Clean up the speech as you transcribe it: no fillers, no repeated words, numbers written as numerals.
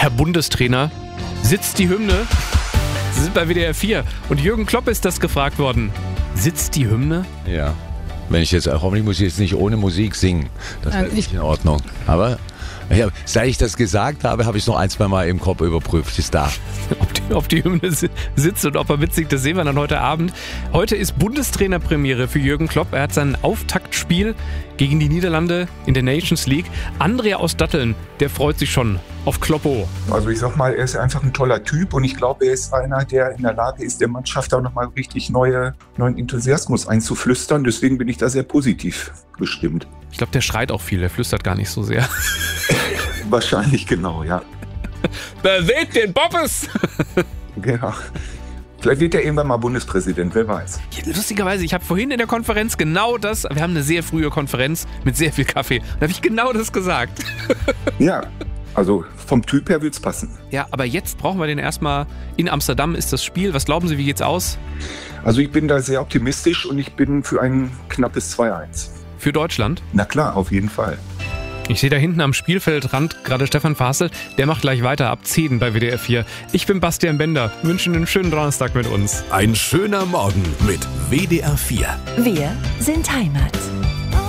Herr Bundestrainer, sitzt die Hymne? Sie sind bei WDR 4 und Jürgen Klopp ist das gefragt worden. Sitzt die Hymne? Ja. Wenn ich jetzt, hoffentlich muss ich jetzt nicht ohne Musik singen. Das wäre nicht in Ordnung. Aber ja, seit ich das gesagt habe, habe ich es noch 1-2 Mal im Kopf überprüft. Ist da. Ob die Hymne sitzt und ob er mitsingt, das sehen wir dann heute Abend. Heute ist Bundestrainerpremiere für Jürgen Klopp. Er hat sein Auftaktspiel gegen die Niederlande in der Nations League. Andrea aus Datteln, der freut sich schon auf Kloppo. Also ich sag mal, er ist einfach ein toller Typ und ich glaube, er ist einer, der in der Lage ist, der Mannschaft auch nochmal richtig neuen Enthusiasmus einzuflüstern. Deswegen bin ich da sehr positiv gestimmt. Ich glaube, der schreit auch viel, der flüstert gar nicht so sehr. Wahrscheinlich, genau, ja. Bewegt den Bobbes! Genau. Vielleicht wird er irgendwann mal Bundespräsident, wer weiß. Lustigerweise, ich habe vorhin in der Konferenz genau das, wir haben eine sehr frühe Konferenz mit sehr viel Kaffee, da habe ich genau das gesagt. Ja, also vom Typ her wird's passen. Ja, aber jetzt brauchen wir den erstmal. In Amsterdam ist das Spiel. Was glauben Sie, wie geht's aus? Also ich bin da sehr optimistisch und ich bin für ein knappes 2-1. Für Deutschland? Na klar, auf jeden Fall. Ich sehe da hinten am Spielfeldrand gerade Stefan Fassel. Der macht gleich weiter ab 10 bei WDR 4. Ich bin Bastian Bender. Wünschen einen schönen Donnerstag mit uns. Ein schöner Morgen mit WDR 4. Wir sind Heimat.